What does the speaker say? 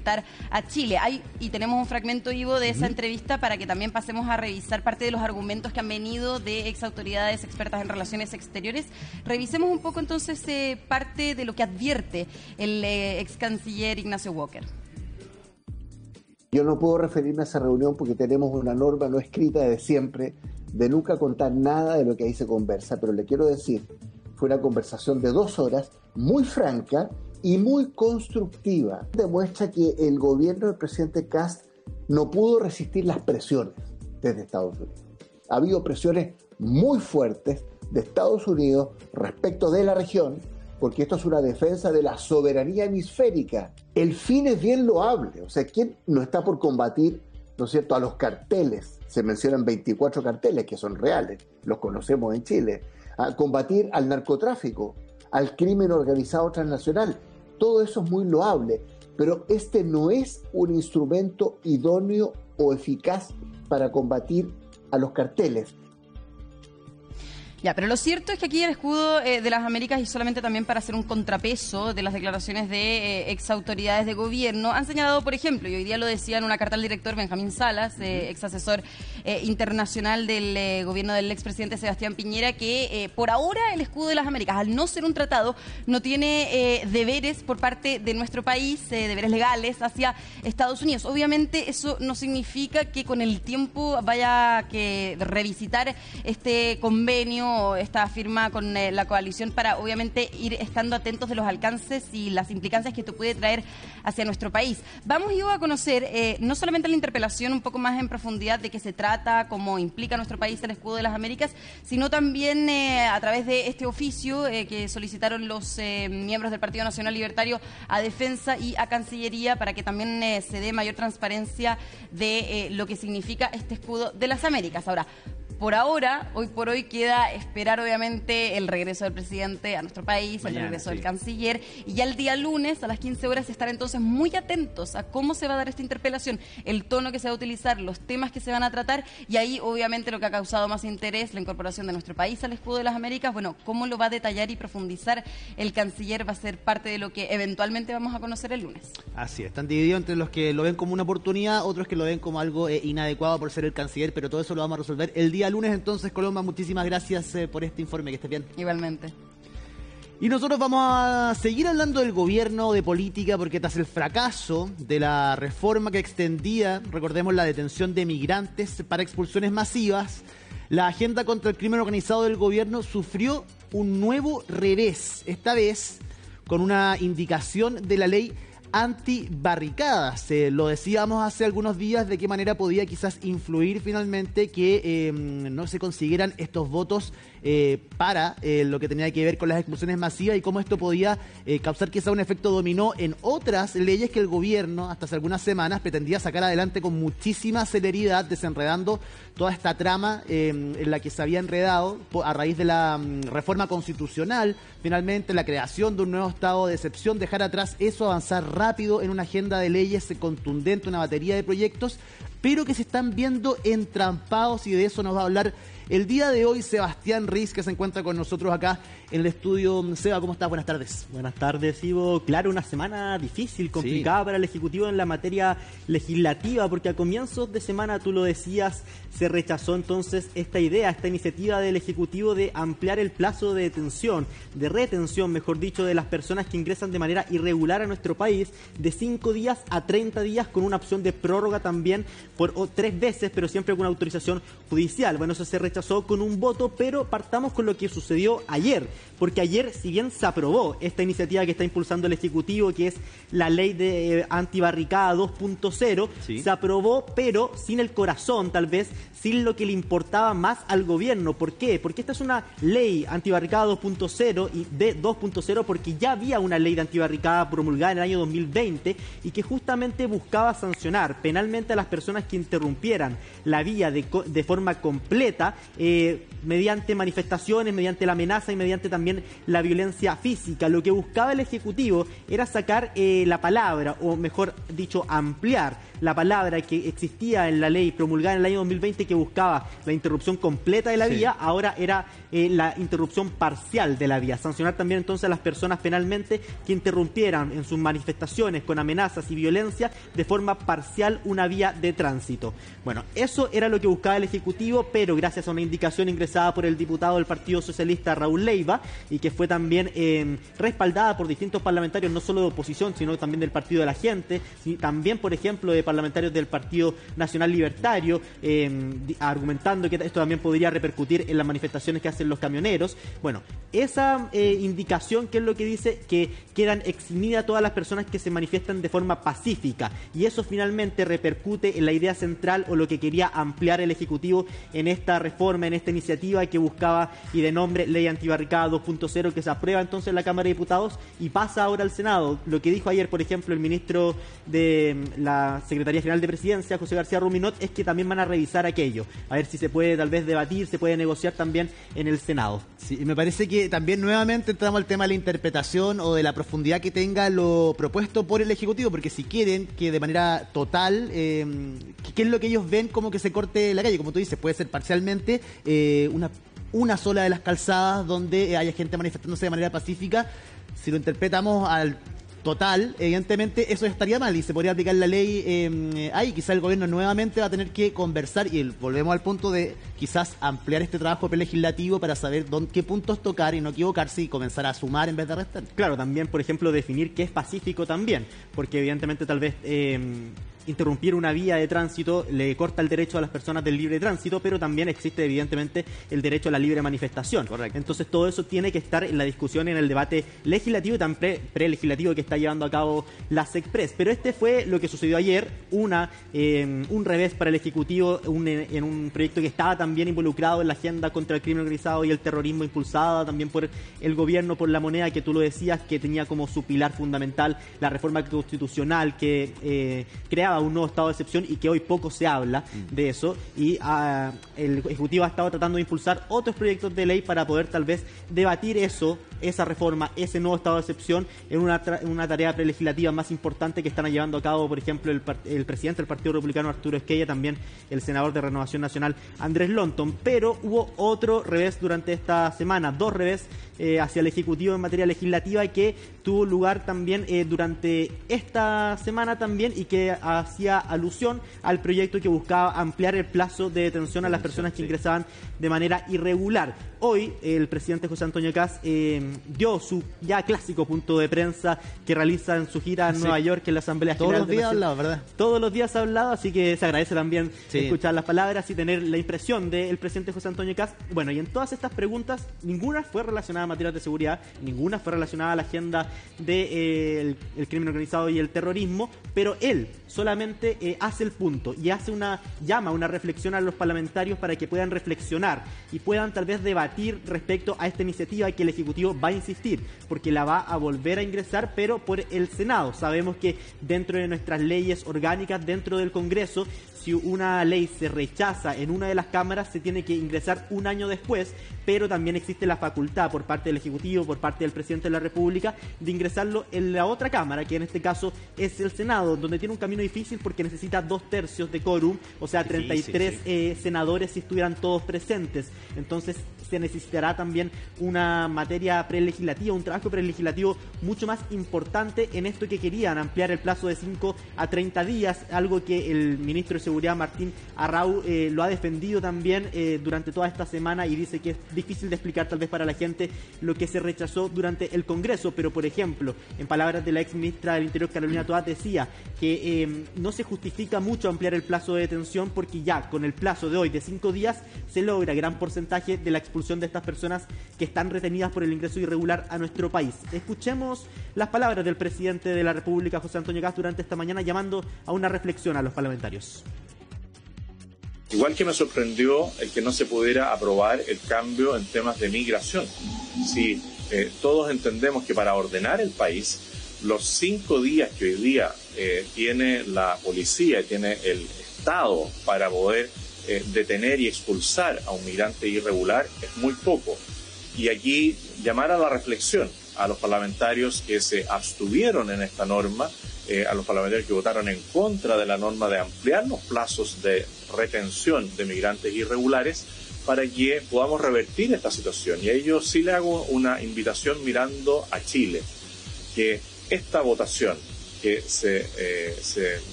visitar a Chile. Y tenemos un fragmento, Ivo, de esa entrevista para que también pasemos a revisar parte de los argumentos que han venido de exautoridades expertas en relaciones exteriores. Revisemos un poco entonces parte de lo que advierte el ex canciller Ignacio Walker. Yo no puedo referirme a esa reunión porque tenemos una norma no escrita de siempre de nunca contar nada de lo que ahí se conversa, pero le quiero decir, fue una conversación de 2 horas, muy franca y muy constructiva. Demuestra que el gobierno del presidente Kast no pudo resistir las presiones desde Estados Unidos. Ha habido presiones muy fuertes de Estados Unidos respecto de la región, porque esto es una defensa de la soberanía hemisférica. El fin es bien loable, o sea, ¿quién no está por combatir, ¿no es cierto?, a los carteles? Se mencionan 24 carteles que son reales, los conocemos en Chile. A combatir al narcotráfico, al crimen organizado transnacional. Todo eso es muy loable, pero este no es un instrumento idóneo o eficaz para combatir a los carteles. Ya, pero lo cierto es que aquí el escudo de las Américas, y solamente también para hacer un contrapeso de las declaraciones de ex autoridades de gobierno, han señalado, por ejemplo, y hoy día lo decía en una carta al director Benjamín Salas, ex asesor internacional del gobierno del expresidente Sebastián Piñera, que por ahora el escudo de las Américas, al no ser un tratado, no tiene deberes por parte de nuestro país, deberes legales hacia Estados Unidos. Obviamente eso no significa que con el tiempo vaya que revisitar este convenio o esta firma con la coalición para obviamente ir estando atentos de los alcances y las implicancias que esto puede traer hacia nuestro país. Vamos, Ivo, a conocer no solamente la interpelación un poco más en profundidad de qué se trata, cómo implica a nuestro país el escudo de las Américas, sino también a través de este oficio que solicitaron los miembros del Partido Nacional Libertario a Defensa y a Cancillería para que también se dé mayor transparencia de lo que significa este escudo de las Américas. Ahora, por ahora, hoy por hoy, queda esperar obviamente el regreso del presidente a nuestro país, mañana, el regreso del canciller, y ya el día lunes a las 15 horas estar entonces muy atentos a cómo se va a dar esta interpelación, el tono que se va a utilizar, los temas que se van a tratar, y ahí obviamente lo que ha causado más interés, la incorporación de nuestro país al escudo de las Américas. Bueno, cómo lo va a detallar y profundizar el canciller va a ser parte de lo que eventualmente vamos a conocer el lunes. Así es, están divididos entre los que lo ven como una oportunidad, otros que lo ven como algo inadecuado por ser el canciller, pero todo eso lo vamos a resolver el día lunes. Entonces, Coloma, muchísimas gracias por este informe, que estés bien. Igualmente. Y nosotros vamos a seguir hablando del gobierno, de política, porque tras el fracaso de la reforma que extendía, recordemos, la detención de migrantes para expulsiones masivas, la agenda contra el crimen organizado del gobierno sufrió un nuevo revés, esta vez con una indicación de la ley antibarricadas. Lo decíamos hace algunos días de qué manera podía quizás influir finalmente que no se consiguieran estos votos para lo que tenía que ver con las expulsiones masivas y cómo esto podía causar quizá un efecto dominó en otras leyes que el gobierno hasta hace algunas semanas pretendía sacar adelante con muchísima celeridad, desenredando toda esta trama en la que se había enredado a raíz de la reforma constitucional, finalmente la creación de un nuevo estado de excepción, dejar atrás eso, avanzar rápido en una agenda de leyes contundente, una batería de proyectos, pero que se están viendo entrampados, y de eso nos va a hablar el día de hoy Sebastián Riz, que se encuentra con nosotros acá en el estudio. Seba, ¿cómo estás? Buenas tardes. Buenas tardes, Ivo. Claro, una semana difícil, complicada para el Ejecutivo en la materia legislativa, porque a comienzos de semana, tú lo decías, se rechazó entonces esta idea, esta iniciativa del Ejecutivo de ampliar el plazo de detención, de retención, mejor dicho, de las personas que ingresan de manera irregular a nuestro país, de 5 días a 30 días, con una opción de prórroga también por 3 veces, pero siempre con autorización judicial. Bueno, eso se rechazó con un voto, pero partamos con lo que sucedió ayer, porque ayer, si bien se aprobó esta iniciativa que está impulsando el Ejecutivo, que es la ley de antibarricada 2.0, sí, se aprobó, pero sin el corazón, tal vez, sin lo que le importaba más al gobierno. ¿Por qué? Porque esta es una ley antibarricada 2.0 y de 2.0 porque ya había una ley de antibarricada promulgada en el año 2020 y que justamente buscaba sancionar penalmente a las personas personas que interrumpieran la vía de forma completa, mediante manifestaciones, mediante la amenaza y mediante también la violencia física. Lo que buscaba el Ejecutivo era sacar la palabra, o mejor dicho, ampliar la palabra que existía en la ley promulgada en el año 2020 que buscaba la interrupción completa de la vía, ahora era la interrupción parcial de la vía. Sancionar también entonces a las personas penalmente que interrumpieran en sus manifestaciones con amenazas y violencia de forma parcial una vía de tránsito. Bueno, eso era lo que buscaba el Ejecutivo, pero gracias a una indicación ingresada por el diputado del Partido Socialista Raúl Leiva y que fue también respaldada por distintos parlamentarios, no solo de oposición, sino también del Partido de la Gente, y también, por ejemplo, de parlamentarios del Partido Nacional Libertario, argumentando que esto también podría repercutir en las manifestaciones que hacen los camioneros. Bueno, esa indicación, que es lo que dice, que quedan eximidas todas las personas que se manifiestan de forma pacífica, y eso finalmente repercute en la idea central o lo que quería ampliar el Ejecutivo en esta reforma, en esta iniciativa que buscaba y de nombre Ley Antibarricada 2.0, que se aprueba entonces en la Cámara de Diputados y pasa ahora al Senado. Lo que dijo ayer, por ejemplo, el ministro de la Secretaría General de Presidencia, José García Ruminot, es que también van a revisar aquello, a ver si se puede tal vez debatir, se puede negociar también en el Senado. Sí, y me parece que también nuevamente entramos al tema de la interpretación o de la profundidad que tenga lo propuesto por el Ejecutivo, porque si quieren que de manera total, ¿qué es lo que ellos ven como que se corte la calle? Como tú dices, puede ser parcialmente una sola de las calzadas donde haya gente manifestándose de manera pacífica. Si lo interpretamos al total, evidentemente eso estaría mal y se podría aplicar la ley ahí. Quizás el gobierno nuevamente va a tener que conversar y volvemos al punto de quizás ampliar este trabajo prelegislativo para saber qué puntos tocar y no equivocarse y comenzar a sumar en vez de restar. Claro, también, por ejemplo, definir qué es pacífico también, porque evidentemente tal vez interrumpir una vía de tránsito le corta el derecho a las personas del libre tránsito, pero también existe evidentemente el derecho a la libre manifestación. Correcto. Entonces todo eso tiene que estar en la discusión, en el debate legislativo y también prelegislativo que está llevando a cabo la SECPRES. Pero este fue lo que sucedió ayer, un revés para el Ejecutivo en un proyecto que estaba también involucrado en la agenda contra el crimen organizado y el terrorismo, impulsada también por el gobierno, por la moneda, que tú lo decías, que tenía como su pilar fundamental la reforma constitucional que creaba un nuevo estado de excepción y que hoy poco se habla de eso, y el Ejecutivo ha estado tratando de impulsar otros proyectos de ley para poder tal vez debatir esa reforma, ese nuevo estado de excepción en una tarea prelegislativa más importante que están llevando a cabo, por ejemplo, el presidente del Partido Republicano, Arturo Esquella, también el senador de Renovación Nacional, Andrés Lonton. Pero hubo otro revés durante esta semana, dos revés hacia el Ejecutivo en materia legislativa, que tuvo lugar también durante esta semana también, y que hacía alusión al proyecto que buscaba ampliar el plazo de detención a las personas que ingresaban de manera irregular. Hoy el presidente José Antonio Kast dio su ya clásico punto de prensa que realiza en su gira en Nueva York, en la Asamblea General. Todos los días ha hablado, ¿verdad? Todos los días ha hablado, así que se agradece también escuchar las palabras y tener la impresión del presidente José Antonio Kast. Bueno, y en todas estas preguntas, ninguna fue relacionada a materias de seguridad, ninguna fue relacionada a la agenda del crimen organizado y el terrorismo, pero él solamente hace el punto y llama una reflexión a los parlamentarios para que puedan reflexionar y puedan tal vez debatir respecto a esta iniciativa, que el Ejecutivo va a insistir, porque la va a volver a ingresar, pero por el Senado. Sabemos que dentro de nuestras leyes orgánicas, dentro del Congreso, si una ley se rechaza en una de las cámaras, se tiene que ingresar un año después, pero también existe la facultad por parte del Ejecutivo, por parte del Presidente de la República, de ingresarlo en la otra cámara, que en este caso es el Senado, donde tiene un camino difícil porque necesita 2/3 de quórum, o sea, 33 senadores si estuvieran todos presentes. Entonces se necesitará también una materia prelegislativa, un trabajo prelegislativo mucho más importante en esto que querían ampliar el plazo de 5 a 30 días, algo que el ministro de Seguridad, Martín Arrau, lo ha defendido también durante toda esta semana, y dice que es difícil de explicar tal vez para la gente lo que se rechazó durante el Congreso. Pero, por ejemplo, en palabras de la ex ministra del Interior, Carolina Toá, decía que no se justifica mucho ampliar el plazo de detención, porque ya con el plazo de hoy de 5 días se logra gran porcentaje de la expulsión de estas personas que están retenidas por el ingreso irregular a nuestro país. Escuchemos las palabras del presidente de la República, José Antonio Kast, durante esta mañana, llamando a una reflexión a los parlamentarios. Igual que me sorprendió el que no se pudiera aprobar el cambio en temas de migración. Si todos entendemos que para ordenar el país, los 5 días que hoy día tiene la policía y tiene el Estado para poder detener y expulsar a un migrante irregular es muy poco. Y aquí llamar a la reflexión a los parlamentarios que se abstuvieron en esta norma, a los parlamentarios que votaron en contra de la norma de ampliar los plazos de retención de migrantes irregulares, para que podamos revertir esta situación. Y a ellos sí le hago una invitación mirando a Chile, que esta votación que se